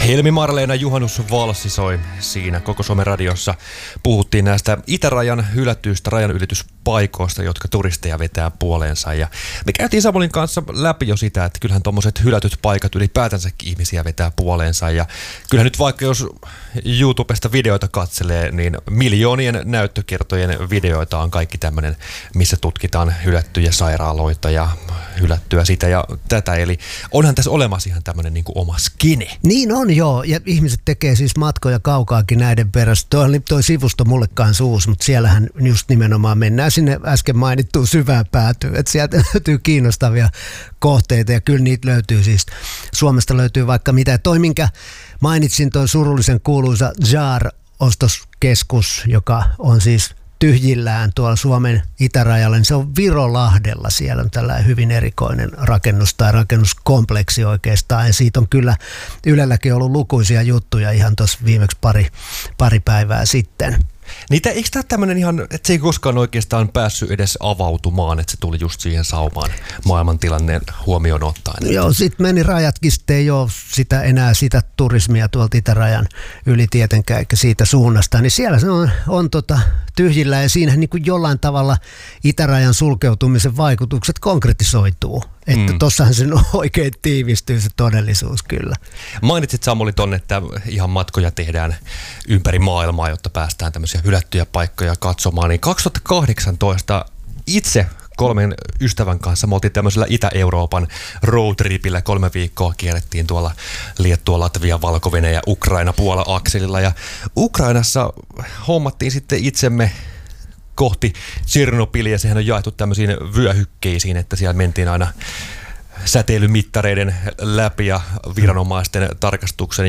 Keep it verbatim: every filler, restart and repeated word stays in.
Helmi Marleena juhannusvalssi soi siinä Koko Suomen radiossa. Puhuttiin näistä itärajan hylätyistä rajanylityspaikoista, jotka turisteja vetää puoleensa. Ja me käytiin Samulin kanssa läpi jo sitä, että kyllähän tommoset hylätyt paikat ylipäätänsäkin ihmisiä vetää puoleensa. Ja kyllähän nyt vaikka jos YouTubesta videoita katselee, niin miljoonien näyttökertojen videoita on kaikki tämmöinen, missä tutkitaan hylättyjä sairaaloita ja hylättyä sitä ja tätä. Eli onhan tässä olemassa ihan tämmöinen niin kuin oma skene. Niin on joo, ja ihmiset tekee siis matkoja kaukaakin näiden perässä. Tuo oli toi sivusto mullekaan uusi, mutta siellähän just nimenomaan mennään sinne äsken mainittuun syvään päätyyn. Että sieltä löytyy kiinnostavia kohteita ja kyllä niitä löytyy siis. Suomesta löytyy vaikka mitä. Toi minkä mainitsin, toi surullisen kuuluisa Jaar-ostoskeskus, joka on siis tyhjillään tuolla Suomen itärajalla, niin se on Virolahdella. Siellä on tällainen hyvin erikoinen rakennus tai rakennuskompleksi oikeastaan. Ja siitä on kyllä Ylelläkin ollut lukuisia juttuja ihan tuossa viimeksi pari, pari päivää sitten. Niitä, eikö tämä tämmöinen ihan, että se ei koskaan oikeastaan päässyt edes avautumaan, että se tuli just siihen saumaan maailmantilanneen huomioon ottaen? Joo, sitten meni rajatkin, sitten ei ole sitä enää sitä turismia tuolta itärajan yli tietenkään, eikä siitä suunnasta. Niin siellä se on, on tota, tyhjillä ja siinä niin kuin jollain tavalla itärajan sulkeutumisen vaikutukset konkretisoituu. Että mm. tossahan se oikein tiivistyy se todellisuus kyllä. Mainitsit Samuli tonne, että ihan matkoja tehdään ympäri maailmaa, jotta päästään tämmöisiä hylättyjä paikkoja katsomaan. Niin kaksituhattakahdeksantoista itse kolmen ystävän kanssa me oltiin tämmöisellä Itä-Euroopan roadtripillä. Kolme viikkoa kierrettiin tuolla Liettua, Latvia, Valko-Venäjä ja Ukraina Puola-akselilla. Ja Ukrainassa hommattiin sitten itsemme kohti Tšernobylia. Sehän on jaettu tämmöisiin vyöhykkeisiin, että siellä mentiin aina säteilymittareiden läpi ja viranomaisten tarkastuksen